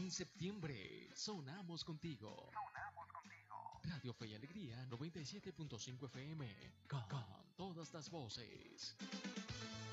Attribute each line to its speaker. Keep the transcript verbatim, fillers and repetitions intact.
Speaker 1: En septiembre, sonamos contigo. Sonamos contigo. Radio Fe y Alegría noventa y siete punto cinco F M. Con, con todas las voces.